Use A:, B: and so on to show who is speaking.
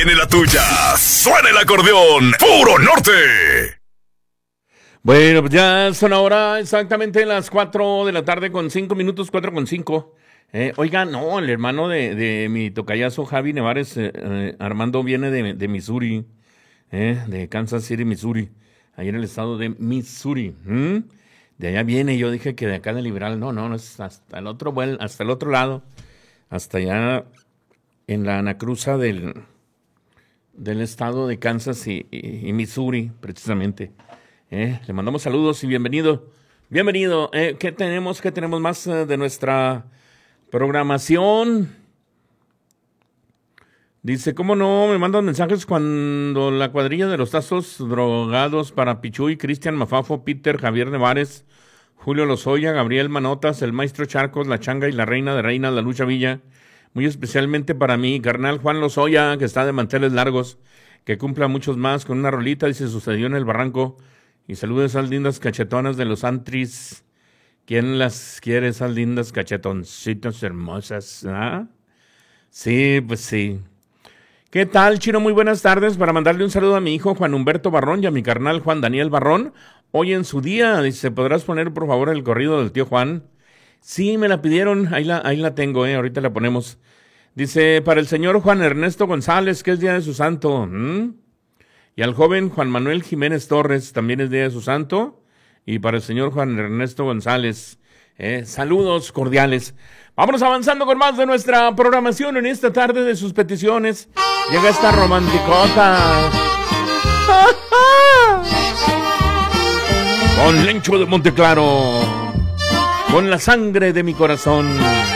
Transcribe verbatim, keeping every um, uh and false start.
A: viene la tuya. Suena el acordeón. ¡Puro norte!
B: Bueno, pues ya son ahora exactamente las cuatro de la tarde con cinco minutos, cuatro con cinco. Eh, oiga, no, el hermano de, de mi tocayazo Javi Nevares, eh, eh, Armando, viene de, de Missouri, eh, de Kansas City, Missouri, ahí en el estado de Missouri. ¿Mm? De allá viene, yo dije que de acá de Liberal, no, no, no es hasta el otro, bueno, hasta el otro lado, hasta allá en la anacruza del, del estado de Kansas y, y, y Missouri, precisamente. Eh, le mandamos saludos y bienvenido. Bienvenido. Eh, ¿Qué tenemos? ¿Qué tenemos más eh, de nuestra programación? Dice, ¿cómo no? Me mandan mensajes cuando la cuadrilla de los tazos drogados para Pichuy, Cristian Mafafo, Peter, Javier Nevares, Julio Lozoya, Gabriel Manotas, el Maestro Charcos, la Changa y la Reina de Reinas, la Lucha Villa. Muy especialmente para mí, carnal Juan Lozoya, que está de manteles largos, que cumpla muchos más con una rolita, dice, sucedió en el barranco. Y saludos a esas lindas cachetonas de los antris. ¿Quién las quiere, esas lindas cachetoncitas hermosas? ¿Ah? Sí, pues sí. ¿Qué tal, Chino? Muy buenas tardes. Para mandarle un saludo a mi hijo Juan Humberto Barrón y a mi carnal Juan Daniel Barrón. Hoy en su día, dice, ¿podrás poner por favor el corrido del tío Juan? Sí, me la pidieron. Ahí la, ahí la tengo, eh. Ahorita la ponemos. Dice, para el señor Juan Ernesto González, que es día de su santo. ¿Mm? Y al joven Juan Manuel Jiménez Torres, también es día de su santo. Y para el señor Juan Ernesto González, eh, saludos cordiales. Vámonos avanzando con más de nuestra programación en esta tarde de sus peticiones. Llega esta romanticota. Con Lencho de Monteclaro. Con la sangre de mi corazón.